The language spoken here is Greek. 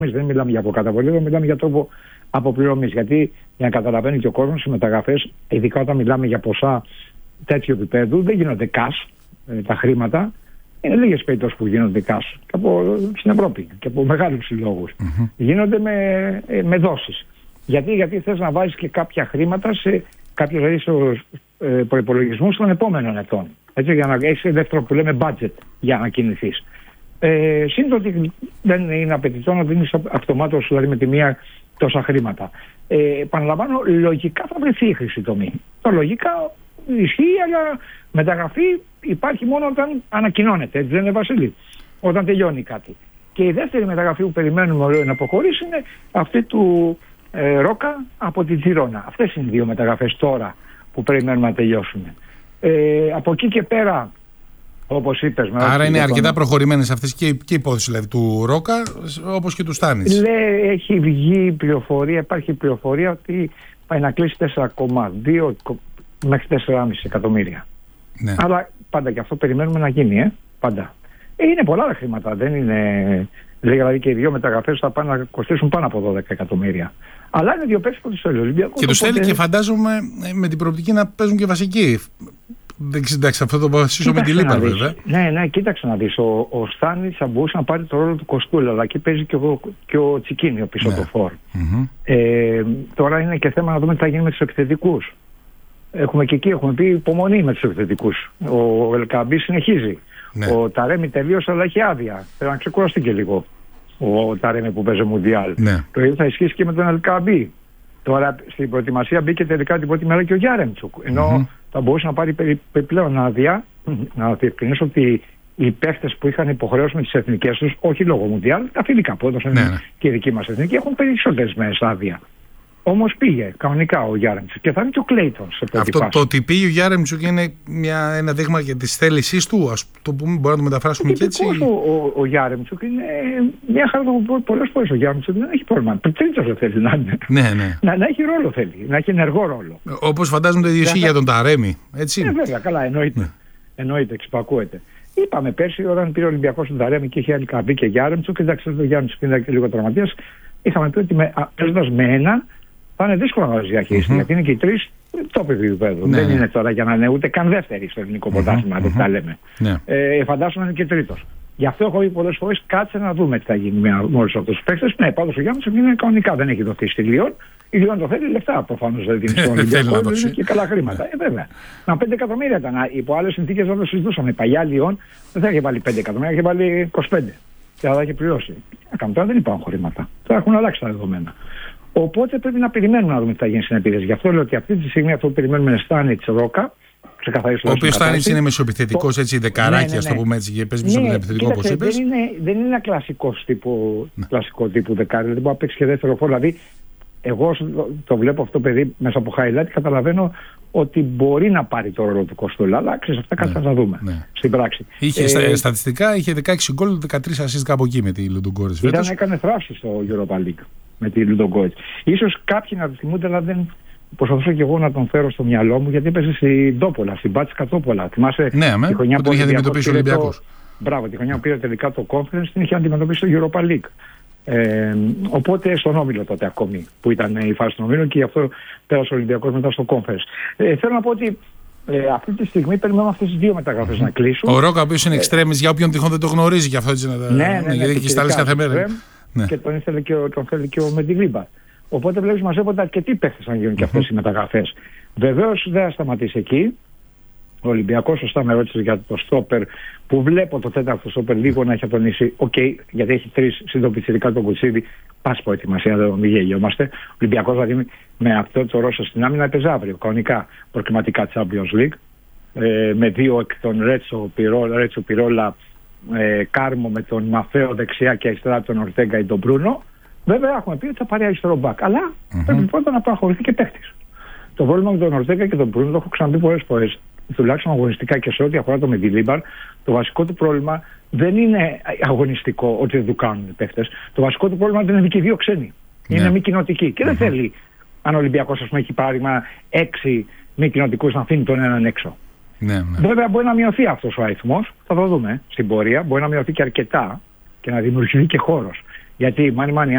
Δεν μιλάμε για αποκαταβολή, δεν μιλάμε για τρόπο αποπληρωμής. Γιατί για να καταλαβαίνει και ο κόσμος, οι μεταγραφές, ειδικά όταν μιλάμε για ποσά τέτοιου επίπεδου, δεν γίνονται cash τα χρήματα. Είναι λίγες περιπτώσεις που γίνονται cash στην Ευρώπη και από μεγάλους συλλόγους. Γίνονται με δόσεις. Γιατί θες να βάζεις και κάποια χρήματα σε κάποιους προϋπολογισμούς των επόμενων ετών. Έτσι, για να έχεις δεύτερο που λέμε budget για να κινηθείς. Σύντομα ότι δεν είναι απαιτητό να δίνεις αυτομάτως, δηλαδή με τη μία, τόσα χρήματα. Επαναλαμβάνω, λογικά θα βρεθεί η χρυσή τομή. Το λογικά ισχύει, αλλά μεταγραφή υπάρχει μόνο όταν ανακοινώνεται. Έτσι δεν είναι, Βασίλη? Όταν τελειώνει κάτι. Και η δεύτερη μεταγραφή που περιμένουμε να προχωρήσει είναι αυτή του Ρόκα από την Τζιρόνα. Αυτές είναι οι δύο μεταγραφές τώρα που περιμένουμε να τελειώσουν. Από εκεί και πέρα, όπως είπες... Άρα είναι αρκετά προχωρημένες αυτές και η υπόθεση δηλαδή, του Ρόκα, όπως και του Στάνης. Έχει βγει πληροφορία, υπάρχει πληροφορία ότι πάει να κλείσει 4,2 μέχρι 4,5 εκατομμύρια. Ναι. Αλλά πάντα και αυτό περιμένουμε να γίνει, πάντα. Είναι πολλά τα χρήματα, δεν είναι... Δηλαδή και οι δύο μεταγραφές θα πάνε να κοστίσουν πάνω από 12 εκατομμύρια. Αλλά είναι δύο παίκτες που τους θέλει ο Ολυμπιακός. Και τους θέλει και φαντάζομαι με την προοπτική να παίζουν και βασικοί. Εντάξει, αυτό το αποφασίσω με τη Λίμπαρ, βέβαια. Ναι, κοίταξε να δεις. Ο Στάνης θα μπορούσε να πάρει το ρόλο του Κοστούλα, αλλά εκεί παίζει και ο Τσικίνιο πίσω το φόρ. Τώρα είναι και θέμα να δούμε τι θα γίνει με τους επιθετικούς. Έχουμε πει υπομονή με τους επιθετικούς. Ο Ελκαμπή συνεχίζει. Ναι. Ο Ταρέμι τελείωσε, αλλά έχει άδεια. Θέλω να ξεκουραστεί και λίγο ο Ταρέμι που παίζει Μουντιάλ. Ναι. Το ίδιο θα ισχύσει και με τον Ελκαμπή. Τώρα στην προετοιμασία μπήκε τελικά την πρώτη μέρα και ο Γιάρεμτσουκ. Ενώ θα μπορούσε να πάρει επιπλέον άδεια. Να διευκρινίσω ότι οι παίχτες που είχαν υποχρεώσει με τις εθνικές τους, όχι λόγω Μουντιάλ, τα φιλικά που έδωσαν και οι δικοί μας εθνικοί, έχουν περισσότερες μέρες άδεια. Όμως πήγε κανονικά ο Γιάρεμτσουκ και θα είναι και ο Κλέιτον σε πρώτη αυτό φάση. Το ότι πήγε ο Γιάρεμτσουκ είναι ένα δείγμα για τις θέλησής του, ας το πούμε, μπορεί να το μεταφράσουμε και έτσι. Ο Γιάρεμτσουκ είναι μια χαρά που πολλές φορές ο Γιάρεμτσουκ δεν έχει πρόβλημα. Τρίτος δεν θέλει να είναι. Ναι. Να έχει ρόλο θέλει, να έχει ενεργό ρόλο. Όπως φαντάζομαι το ίδιο ισχύει για τον Ταρέμι, έτσι. Βέβαια, καλά, εννοείται, εξυπακούεται. Είπαμε πέρσι όταν πήρε ο Ολυμπιακός τον Ταρέμι και είχε Ελκαμπή και Γιάρεμτσουκ, εντάξει, ο Γιάρεμτσουκ είναι και λίγο τραυματίας. Είχαμε πει ότι παίζοντας με ένα. Θα είναι δύσκολο να διαχειριστεί, γιατί είναι και οι τρεις το επίπεδο. Δεν είναι τώρα για να είναι ούτε καν δεύτερη στο ελληνικό πρωτάθλημα, δεν τα λέμε. Φαντάσου να είναι και τρίτος. Γι' αυτό έχω πει πολλές φορές, κάτσε να δούμε τι θα γίνει με όλους αυτούς τους παίκτες. Ναι, πάντως ο Γιάννης είναι κανονικά, δεν έχει δοθεί στη Λιόν. Η Λιόν το θέλει λεφτά προφανώς, δεν δίνει στον Ολυμπιακό, είναι και καλά χρήματα. Βέβαια. Να 5 εκατομμύρια ήταν. Υπό άλλες συνθήκες δεν το συζητούσαμε. Η παλιά Λιόν δεν θα είχε βάλει 5 εκατομμύρια, είχε βάλει 25. Και θα τα είχε πληρώσει. Τώρα δεν υπάρχουν χρήματα. Τώρα έχουν αλλάξει τα δεδομένα. Οπότε πρέπει να περιμένουμε να δούμε τι θα γίνει στην επίδεση. Γι' αυτό λέω ότι αυτή τη στιγμή αυτό που περιμένουμε είναι Στάνιτς Ρόκα. Ο οποίος Στάνιτς είναι μεσοεπιθετικός, έτσι, δεκαράκι, ας το πούμε έτσι, και παίζει μεσοεπιθετικό, όπως είπες. Δεν είναι ένα κλασικό τύπου δεκάρι, δεν μπορεί να παίξει και δεύτερο φόρ. Δηλαδή, εγώ το βλέπω αυτό παιδί μέσα από highlight, καταλαβαίνω ότι μπορεί να πάρει το ρόλο του Κοστούλα, αλλά ξέρεις, αυτά κάτι θα τα δούμε στην πράξη. Στατιστικά είχε 16 γκολ, 13 assist κάπου εκεί με τη Λουντογκόρετς φέτος. Έκανε θράψη στο Europa League με τη Λουντογκόρετς. Ίσως κάποιοι να το θυμούνται, αλλά δεν προσπαθούσα και εγώ να τον φέρω στο μυαλό μου, γιατί έπαιζε στην Τόπολα, στην Μπάτσικα Τόπολα. Θυμάσαι τη χρονιά που είχε αντιμετωπίσει ο Ολυμπιακός. Μπράβο, τη χρονιά που πήρε τελικά το Conference, την είχε αντιμετωπίσει στο Europa League. Οπότε στον Όμιλο τότε ακόμη που ήταν η φάση των Ομίλων και γι' αυτό πέρασε ο Ολυμπιακός μετά στο Conference. Θέλω να πω ότι αυτή τη στιγμή περιμένουμε αυτές τις δύο μεταγραφές να κλείσουν. Ο Ρόκα, ο οποίος είναι εξτρέμις, για όποιον τυχόν δεν το γνωρίζει και αυτό έτσι να τα. Γιατί έχει σταλείς κάθε μέρα. Και τον θέλει και ο Μεντιλίμπα. Οπότε βλέπεις μαζεύονται αρκετοί παίχτες να γίνουν και αυτές οι μεταγραφές. Βεβαίως δεν θα σταματήσει εκεί. Ο Ολυμπιακός, σωστά με ρώτησε για το στόπερ, που βλέπω το τέταρτο στόπερ λίγο να έχει ατονίσει. Γιατί έχει τρεις συντοπιστικά τον Κουτσίδη. Πάση προετοιμασία, μην γελιόμαστε. Ο Ολυμπιακός δηλαδή με αυτό το Ρώσο στην άμυνα έπαιζε αύριο, κανονικά προκριματικά Champions League. Με δύο εκ των Ρέτσο Πιρόλα, Κάρμο με τον Μαφέο δεξιά και αριστερά τον Ορτέγκα ή τον Μπρούνο. Βέβαια έχουμε πει ότι θα πάρει αριστερό μπακ. Αλλά πρέπει πρώτα να προχωρηθεί και παίχτης. Το πρόβλημα με τον Ορτέγκα και τον Μπρούνο το έχω ξαναπεί πολλές φορές. Τουλάχιστον αγωνιστικά και σε ό,τι αφορά το Μεντιλίμπαρ, το βασικό του πρόβλημα δεν είναι αγωνιστικό ότι δεν του κάνουν οι παίχτες. Το βασικό του πρόβλημα είναι ότι είναι και δύο ξένοι. Είναι μη κοινοτικοί. Και δεν θέλει, αν ο Ολυμπιακός έχει πάρημα 6 μη κοινοτικούς, να αφήνει τον έναν έξω. Βέβαια μπορεί να μειωθεί αυτός ο αριθμός, θα το δούμε στην πορεία. Μπορεί να μειωθεί και αρκετά και να δημιουργηθεί και χώρος. Γιατί μάνι